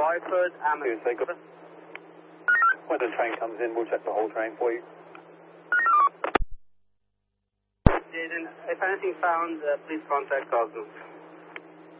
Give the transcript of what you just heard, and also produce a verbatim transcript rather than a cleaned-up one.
Byford, Amherst. Tuesday, good. When the train comes in, we'll check the whole train for you. Jaden, if anything found, uh, please contact Cosmos.